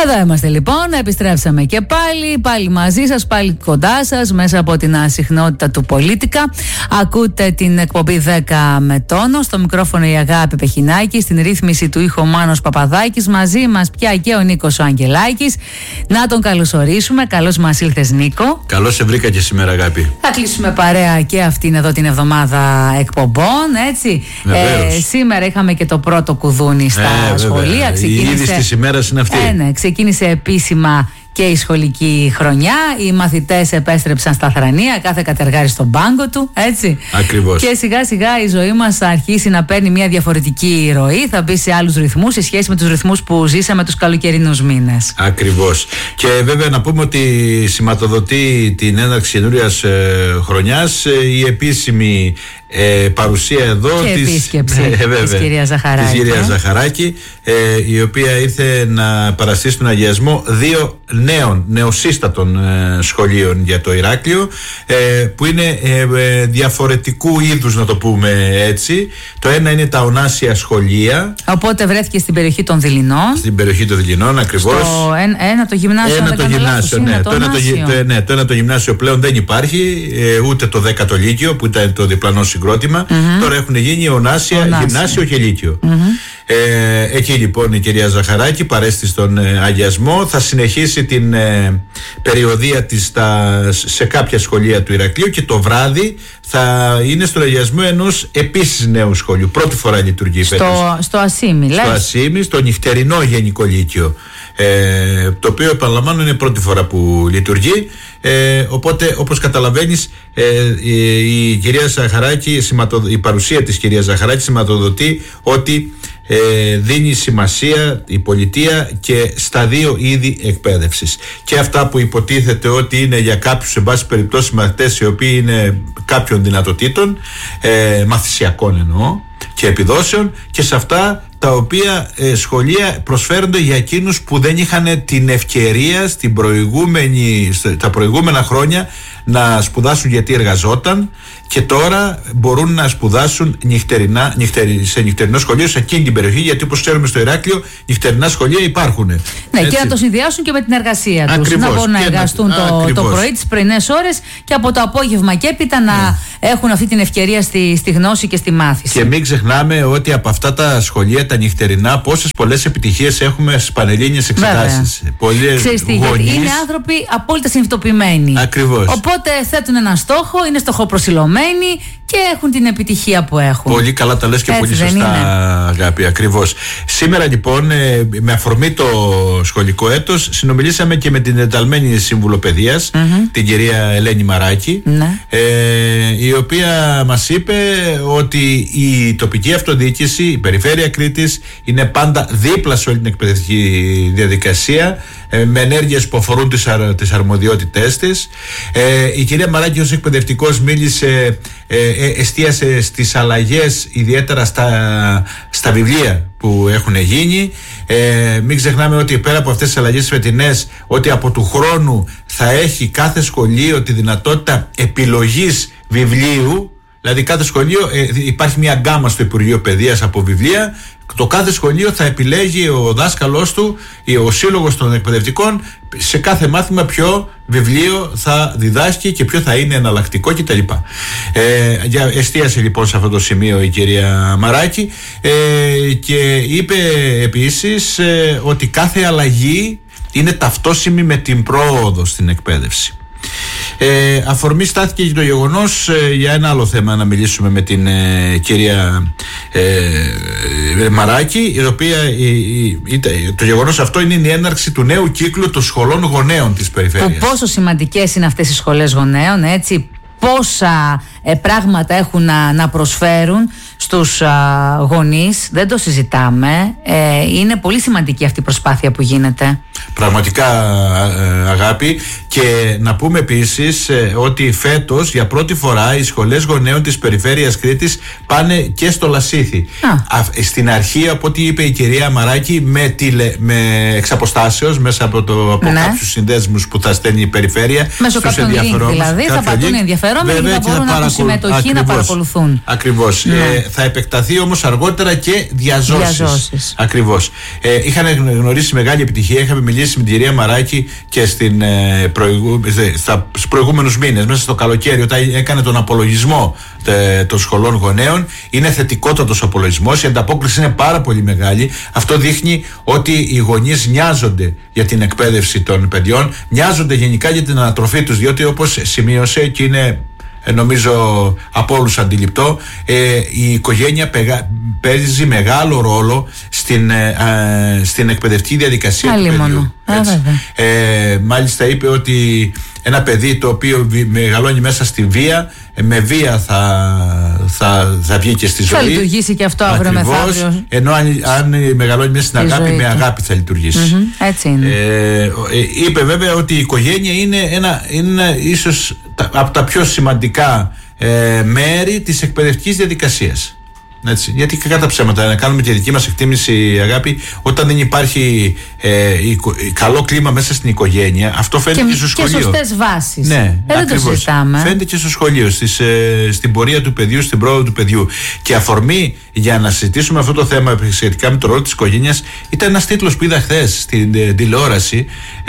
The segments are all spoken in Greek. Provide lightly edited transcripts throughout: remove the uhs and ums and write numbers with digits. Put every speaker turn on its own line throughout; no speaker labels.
Εδώ είμαστε λοιπόν, επιστρέψαμε και πάλι μαζί σας, πάλι κοντά σας, μέσα από την ασυχνότητα του Πολίτικα. Ακούτε την εκπομπή 10 με τόνο, στο μικρόφωνο η Αγάπη Πεχινάκη, στην ρύθμιση του ήχου Μάνος Παπαδάκης, μαζί μας πια και ο Νίκος ο Αγγελάκης. Να τον καλωσορίσουμε, καλώς μας ήλθες Νίκο.
Καλώς σε βρήκα και σήμερα Αγάπη.
Θα κλείσουμε παρέα και αυτήν εδώ την εβδομάδα εκπομπών, έτσι. Σήμερα είχαμε και το πρώτο κουδούνι στα σχολεία.
Η είδηση της ημέρας είναι αυτή.
Ξεκίνησε επίσημα και η σχολική χρονιά. Οι μαθητές επέστρεψαν στα θρανία, κάθε κατεργάρι στον πάγκο του, έτσι.
Ακριβώς.
Και σιγά σιγά η ζωή μας θα αρχίσει να παίρνει μια διαφορετική ροή, θα μπει σε άλλους ρυθμούς σε σχέση με τους ρυθμούς που ζήσαμε τους καλοκαιρινούς μήνες.
Ακριβώς. Και βέβαια να πούμε ότι σηματοδοτεί την έναρξη καινούριας χρονιάς η επίσημη παρουσία εδώ
και επίσκεψη της κυρίας
Ζαχαράκη, η οποία ήρθε να παραστήσει τον αγιασμό δύο νεοσύστατων σχολείων για το Ηράκλειο, που είναι διαφορετικού είδους, να το πούμε έτσι. Το ένα είναι τα ονάσια σχολεία.
Οπότε βρέθηκε στην περιοχή των Δειλινών.
Στην περιοχή των Δειλινών, ακριβώς.
Το γυμνάσιο.
Το ένα το γυμνάσιο πλέον δεν υπάρχει, ούτε το 10ο Λύκειο που ήταν το διπλανό συγκρότημα. Τώρα έχουν γίνει ονάσια, γυμνάσιο και Λύκειο. Εκεί λοιπόν η κυρία Ζαχαράκη παρέστη στον αγιασμό. Θα συνεχίσει την περιοδεία της σε κάποια σχολεία του Ηρακλείου και το βράδυ θα είναι στον αγιασμό ενός επίσης νέου σχολείου. Πρώτη φορά λειτουργεί
στο Ασίμι,
στο Ασίμι, στο νυχτερινό Γενικό Λύκειο, το οποίο επαναλαμβάνω είναι πρώτη φορά που λειτουργεί. Οπότε όπως καταλαβαίνεις, η κυρία Ζαχαράκη, η παρουσία της κυρίας Ζαχαράκη σηματοδοτεί ότι δίνει σημασία η πολιτεία και στα δύο είδη εκπαίδευσης. Και αυτά που υποτίθεται ότι είναι για κάποιους, σε βάση περιπτώσει, μαθητές οι οποίοι είναι κάποιων δυνατοτήτων, μαθησιακών εννοώ, και επιδόσεων, και σε αυτά τα οποία σχολεία προσφέρονται για εκείνους που δεν είχαν την ευκαιρία τα προηγούμενα χρόνια να σπουδάσουν γιατί εργαζόταν και τώρα μπορούν να σπουδάσουν σε νυχτερινό σχολείο σε εκείνη την περιοχή, γιατί όπως ξέρουμε στο Ηράκλειο νυχτερινά σχολεία υπάρχουν.
Ναι, έτσι. Και να το συνδυάσουν και με την εργασία τους.
Ακριβώς.
Να μπορούν να εργαστούν το πρωί, τις πρωινές ώρες, και από το απόγευμα και έπειτα να έχουν αυτή την ευκαιρία στη γνώση και στη μάθηση.
Και μην ξεχνάμε ότι από αυτά τα σχολεία τα νυχτερινά πόσες πολλές επιτυχίες έχουμε στις πανελλήνιες εξετάσεις.
Είναι άνθρωποι απόλυτα συνειδητοποιημένοι.
Ακριβώς.
Οπότε θέτουν ένα στόχο, είναι στοχοπροσιλωμένοι και έχουν την επιτυχία που έχουν.
Πολύ καλά τα λες και
έτσι,
πολύ σωστά, Αγάπη, ακριβώς. Σήμερα λοιπόν, με αφορμή το σχολικό έτος, συνομιλήσαμε και με την ενταλμένη σύμβουλο παιδείας, την κυρία Ελένη Μαράκη, η οποία μας είπε ότι η τοπική αυτοδιοίκηση, η περιφέρεια Κρήτης, είναι πάντα δίπλα σε όλη την εκπαιδευτική διαδικασία, με ενέργειες που αφορούν τις αρμοδιότητές της. Η κυρία Μαράκη ως εκπαιδευτικός μίλησε, εστίασε στις αλλαγές, ιδιαίτερα στα βιβλία που έχουν γίνει. Μην ξεχνάμε ότι πέρα από αυτές τις αλλαγές φετινές, ότι από του χρόνου θα έχει κάθε σχολείο τη δυνατότητα επιλογής βιβλίου. Δηλαδή κάθε σχολείο, υπάρχει μια γκάμα στο Υπουργείο Παιδείας από βιβλία. Το κάθε σχολείο θα επιλέγει ο δάσκαλός του, ο σύλλογος των εκπαιδευτικών, σε κάθε μάθημα ποιο βιβλίο θα διδάσκει και ποιο θα είναι εναλλακτικό κτλ. Εστίασε λοιπόν σε αυτό το σημείο η κυρία Μαράκη, και είπε επίσης ότι κάθε αλλαγή είναι ταυτόσιμη με την πρόοδο στην εκπαίδευση. Αφορμή στάθηκε και το γεγονός, για ένα άλλο θέμα να μιλήσουμε με την κυρία Μαράκη, η οποία το γεγονός αυτό είναι η έναρξη του νέου κύκλου των σχολών γονέων της περιφέρειας.
Πόσο σημαντικές είναι αυτές οι σχολές γονέων, έτσι, πόσα πράγματα έχουν να προσφέρουν στους γονείς, δεν το συζητάμε. Είναι πολύ σημαντική αυτή η προσπάθεια που γίνεται.
Πραγματικά, Αγάπη, και να πούμε επίσης ότι φέτος για πρώτη φορά οι σχολές γονέων της περιφέρειας Κρήτης πάνε και στο Λασίθι. Στην αρχή, από ό,τι είπε η κυρία Μαράκη, με εξαποστάσεως, μέσα από κάποιους συνδέσμους που θα στέλνει η περιφέρεια,
μέσω κάποιων link δηλαδή, θα πατούν ενδιαφερόμενοι και θα μπορούν από συμμετοχή να παρακολουθούν.
Ακριβώς. θα επεκταθεί όμως αργότερα και διαζώσεις. Ακριβώς. Είχαν γνωρίσει μεγάλη επιτυχία. Είχαμε μιλήσει με την κυρία Μαράκη και στους προηγούμενους μήνες, μέσα στο καλοκαίρι, όταν έκανε τον απολογισμό των σχολών γονέων. Είναι θετικότατος απολογισμός, η ανταπόκριση είναι πάρα πολύ μεγάλη. Αυτό δείχνει ότι οι γονείς νοιάζονται για την εκπαίδευση των παιδιών, νοιάζονται γενικά για την ανατροφή τους, διότι όπως σημείωσε και είναι νομίζω από όλους αντιληπτό, η οικογένεια παίζει μεγάλο ρόλο στην εκπαιδευτική διαδικασία του παιδιού. Μάλιστα είπε ότι ένα παιδί το οποίο μεγαλώνει μέσα στη βία, με βία θα βγει και στη ζωή.
Θα λειτουργήσει και αυτό αύριο μεθαύριο.
Ενώ αν μεγαλώνει μέσα στην αγάπη, με αγάπη θα λειτουργήσει.
Έτσι είναι.
Είπε βέβαια ότι η οικογένεια είναι ίσως από τα πιο σημαντικά μέρη της εκπαιδευτικής διαδικασίας. Έτσι. Γιατί κατά ψέματα, να κάνουμε τη δική μας εκτίμηση, αγάπη, όταν δεν υπάρχει καλό κλίμα μέσα στην οικογένεια, αυτό φαίνεται και στο σχολείο. Και σωστές
βάσεις.
Ναι,
δεν το συζητάμε.
Φαίνεται και στο σχολείο, στην πορεία του παιδιού, στην πρόοδο του παιδιού. Και αφορμή για να συζητήσουμε αυτό το θέμα σχετικά με το ρόλο της οικογένειας ήταν ένας τίτλος που είδα χθες στην τηλεόραση,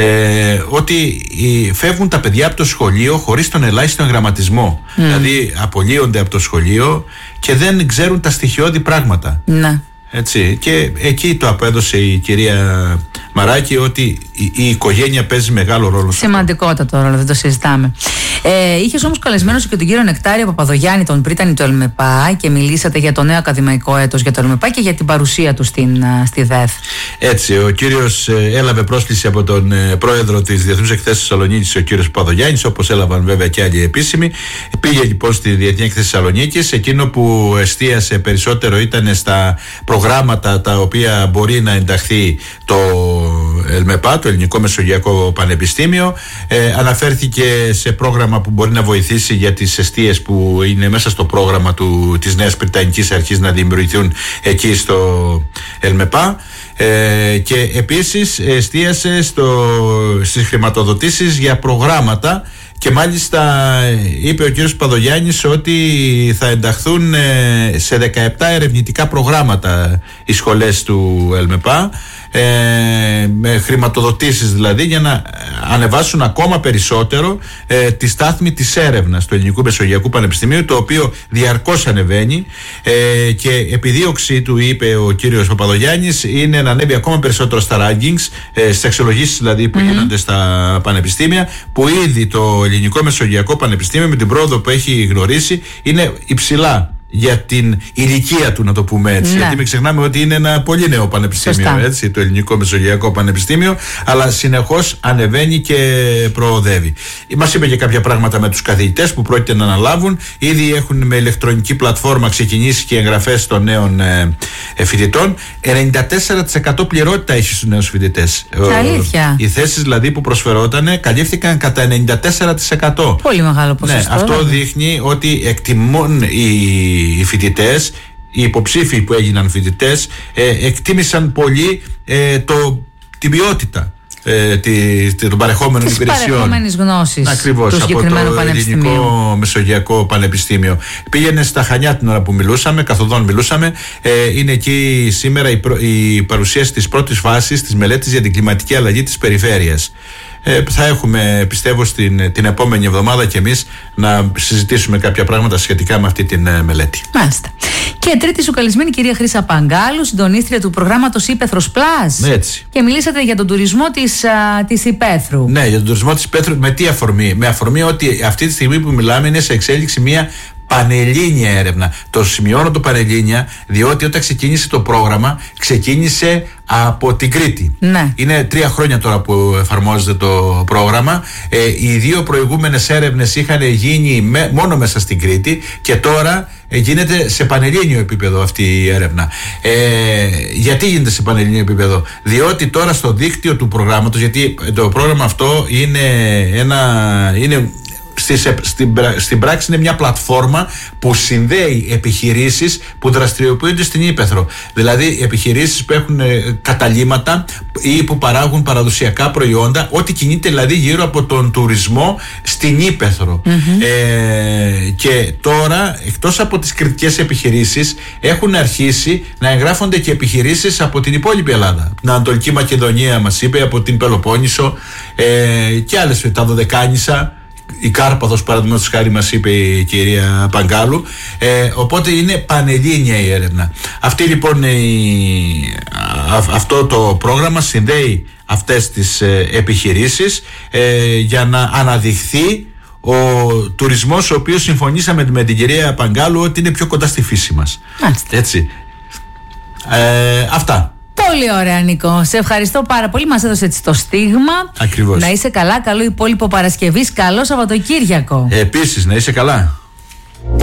ότι φεύγουν τα παιδιά από το σχολείο χωρίς τον ελάχιστο γραμματισμό. Δηλαδή απολύονται από το σχολείο και δεν ξέρουν τα στοιχειώδη πράγματα.
Ναι.
Έτσι. Και εκεί το απέδωσε η κυρία Μαράκη, ότι η οικογένεια παίζει μεγάλο ρόλο.
Σημαντικότατο ρόλο, δεν το συζητάμε. Είχες όμως καλεσμένος και τον κύριο Νεκτάριο Παπαδογιάννη, τον πρίτανη του ΕΛΜΕΠΑ, και μιλήσατε για το νέο ακαδημαϊκό έτος για το ΕΛΜΕΠΑ και για την παρουσία του στη ΔΕΘ.
Έτσι, ο κύριος έλαβε πρόσκληση από τον πρόεδρο της Διεθνούς Εκθέσεως Θεσσαλονίκης, ο κύριος Παπαδογιάννης, όπως έλαβαν βέβαια και άλλοι επίσημοι. Πήγε λοιπόν στη Διεθνή Εκθέση Θεσσαλονίκης. Εκείνο που εστίασε περισσότερο ήταν στα προγράμματα τα οποία μπορεί να ενταχθεί το ΕΛΜΕΠΑ, το Ελληνικό Μεσογειακό Πανεπιστήμιο. Αναφέρθηκε σε πρόγραμμα που μπορεί να βοηθήσει για τις εστίες που είναι μέσα στο πρόγραμμα της Νέας Πριτανικής Αρχής να δημιουργηθούν εκεί στο ΕΛΜΕΠΑ. Και επίσης εστίασε στις χρηματοδοτήσεις για προγράμματα. Και μάλιστα είπε ο κύριος Παδογιάννης ότι θα ενταχθούν σε 17 ερευνητικά προγράμματα οι σχολές του ΕΛΜΕΠΑ, με χρηματοδοτήσεις δηλαδή, για να ανεβάσουν ακόμα περισσότερο τη στάθμη της έρευνας του Ελληνικού Μεσογειακού Πανεπιστημίου, το οποίο διαρκώς ανεβαίνει, και επιδίωξη του, είπε ο κύριος Παπαδογιάννης, είναι να ανέβει ακόμα περισσότερο στα rankings, στις αξιολογήσεις δηλαδή που γίνονται στα πανεπιστήμια, που ήδη το Ελληνικό Μεσογειακό Πανεπιστήμιο με την πρόοδο που έχει γνωρίσει είναι υψηλά για την ηλικία του, να το πούμε έτσι. Ναι. Γιατί μην ξεχνάμε ότι είναι ένα πολύ νέο πανεπιστήμιο, έτσι, το Ελληνικό Μεσογειακό Πανεπιστήμιο, αλλά συνεχώς ανεβαίνει και προοδεύει. Μας είπε και κάποια πράγματα με τους καθηγητές που πρόκειται να αναλάβουν. Ήδη έχουν με ηλεκτρονική πλατφόρμα ξεκινήσει και εγγραφές των νέων φοιτητών. 94% πληρότητα έχει στους νέους φοιτητές.
Αλήθεια.
Οι θέσεις δηλαδή που προσφερόταν καλύφθηκαν κατά 94%.
Πολύ μεγάλο ποσοστό.
Ναι, αυτό δείχνει ότι εκτιμούν οι φοιτητές, οι υποψήφοι που έγιναν φοιτητές, εκτίμησαν πολύ την ποιότητα των παρεχόμενων υπηρεσιών. Τις παρεχόμενες
γνώσεις.
Ακριβώς,
του συγκεκριμένου πανεπιστημίου.
Από το Ελληνικό Μεσογειακό Πανεπιστήμιο. Πήγαινε στα Χανιά την ώρα που μιλούσαμε, καθοδόν μιλούσαμε. Είναι εκεί σήμερα η παρουσίαση της πρώτης φάσης της μελέτης για την κλιματική αλλαγή της περιφέρειας. Θα έχουμε, πιστεύω, την επόμενη εβδομάδα και εμείς να συζητήσουμε κάποια πράγματα σχετικά με αυτή την μελέτη.
Μάλιστα. Και τρίτη σου καλεσμένη, κυρία Χρύσα Παγκάλου, συντονίστρια του προγράμματος Ήπεθρος Plus.
Έτσι.
Και μιλήσατε για τον τουρισμό της Υπέθρου.
Ναι, για τον τουρισμό της Υπέθρου. Με τι αφορμή? Με αφορμή ότι αυτή τη στιγμή που μιλάμε είναι σε εξέλιξη μια πανελλήνια έρευνα. Το σημειώνω το πανελλήνια, διότι όταν ξεκίνησε το πρόγραμμα, ξεκίνησε από την Κρήτη.
Ναι.
Είναι 3 χρόνια τώρα που εφαρμόζεται το πρόγραμμα. Οι 2 προηγούμενες έρευνες είχαν γίνει μόνο μέσα στην Κρήτη και τώρα γίνεται σε πανελλήνιο επίπεδο αυτή η έρευνα. Γιατί γίνεται σε πανελλήνιο επίπεδο? Διότι τώρα στο δίκτυο του προγράμματος, γιατί το πρόγραμμα αυτό είναι στην πράξη είναι μια πλατφόρμα που συνδέει επιχειρήσεις που δραστηριοποιούνται στην Ύπαιθρο. Δηλαδή επιχειρήσεις που έχουν καταλύματα ή που παράγουν παραδοσιακά προϊόντα, ό,τι κινείται δηλαδή γύρω από τον τουρισμό στην Ύπαιθρο. Και τώρα, εκτός από τις κρητικές επιχειρήσεις, έχουν αρχίσει να εγγράφονται και επιχειρήσεις από την υπόλοιπη Ελλάδα. Την Ανατολική Μακεδονία μας είπε, από την Πελοπόννησο και άλλες, τα Δωδεκάνησα, η Κάρπαθος παραδείγματος χάρη μας είπε η κυρία Παγκάλου. Οπότε είναι πανελλήνια η έρευνα. Αυτή λοιπόν αυτό το πρόγραμμα συνδέει αυτές τις επιχειρήσεις για να αναδειχθεί ο τουρισμός, ο οποίος συμφωνήσαμε με την κυρία Παγκάλου ότι είναι πιο κοντά στη φύση μας. Έτσι. Αυτά.
Πολύ ωραία, Νίκο. Σε ευχαριστώ πάρα πολύ. Μας έδωσε έτσι το στίγμα.
Ακριβώς.
Να είσαι καλά. Καλό υπόλοιπο Παρασκευής. Καλό Σαββατοκύριακο.
Επίσης, να είσαι καλά.